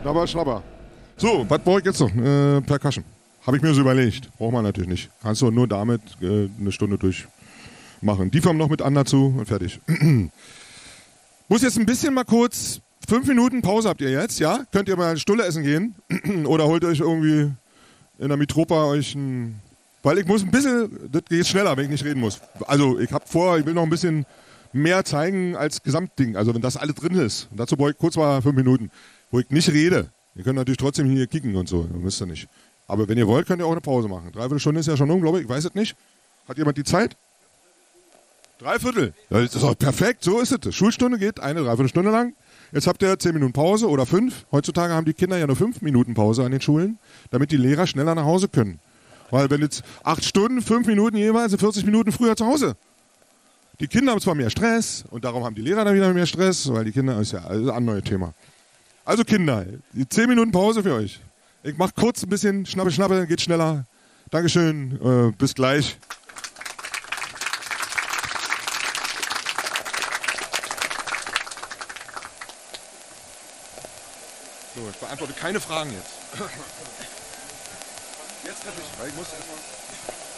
Schnabber, Schnabber. So, was brauche ich jetzt noch? Percussion. Habe ich mir so überlegt. Braucht man natürlich nicht. Kannst du nur damit eine Stunde durchmachen. Die kommen noch mit an dazu und fertig. Muss jetzt ein bisschen mal kurz, 5 Minuten Pause habt ihr jetzt, ja? Könnt ihr mal eine Stulle essen gehen? Oder holt euch irgendwie in der Mitropa euch ein... Weil ich muss ein bisschen, das geht schneller, wenn ich nicht reden muss. Also ich habe vor, ich will noch ein bisschen mehr zeigen als Gesamtding. Also wenn das alles drin ist. Und dazu brauche ich kurz mal 5 Minuten, wo ich nicht rede. Ihr könnt natürlich trotzdem hier kicken und so, müsst ihr nicht. Aber wenn ihr wollt, könnt ihr auch eine Pause machen. 3/4 Stunde ist ja schon glaube ich. Ich weiß es nicht. Hat jemand die Zeit? 3/4. Das ist doch perfekt, so ist es. Schulstunde geht 1 Stunde lang. Jetzt habt ihr 10 Minuten Pause oder 5. Heutzutage haben die Kinder ja nur 5 Minuten Pause an den Schulen, damit die Lehrer schneller nach Hause können. Weil wenn jetzt 8 Stunden, 5 Minuten jeweils, 40 Minuten früher zu Hause. Die Kinder haben zwar mehr Stress und darum haben die Lehrer dann wieder mehr Stress, weil die Kinder, ist ja ein neues Thema. Also Kinder, die 10 Minuten Pause für euch. Ich mach kurz ein bisschen Schnappe, Schnappe, geht schneller. Dankeschön, bis gleich. So, ich beantworte keine Fragen jetzt. Jetzt natürlich, weil ich muss erstmal...